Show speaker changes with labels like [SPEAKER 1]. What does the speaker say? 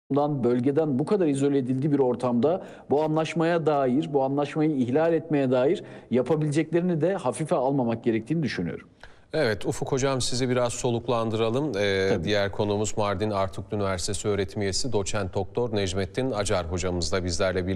[SPEAKER 1] bölgeden bu kadar izole edildiği bir ortamda bu anlaşmaya dair, bu anlaşmayı ihlal etmeye dair yapabileceklerini de hafife almamak gerektiğini düşünüyorum.
[SPEAKER 2] Evet, Ufuk Hocam, sizi biraz soluklandıralım.
[SPEAKER 1] Tabii.
[SPEAKER 2] Diğer konuğumuz Mardin Artuklu Üniversitesi öğretim üyesi doçent doktor Necmettin Acar hocamız da bizlerle birlikte.